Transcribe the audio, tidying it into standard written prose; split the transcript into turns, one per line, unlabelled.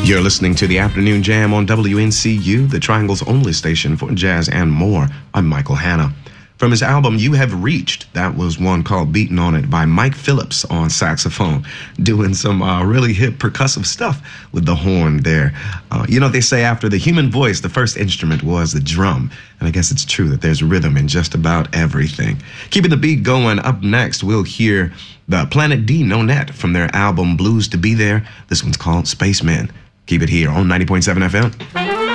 You're listening to the Afternoon Jam on WNCU, the Triangle's only station for jazz and more. I'm Michael Hanna. From his album You Have Reached, that was one called Beatin' on It by Mike Phillips on saxophone, doing some really hip percussive stuff with the horn there. They say after the human voice, the first instrument was the drum. And I guess it's true that there's rhythm in just about everything. Keeping the beat going, up next, we'll hear the Planet D Nonette from their album Blues to Be There. This one's called Spaceman. Keep it here on 90.7 FM.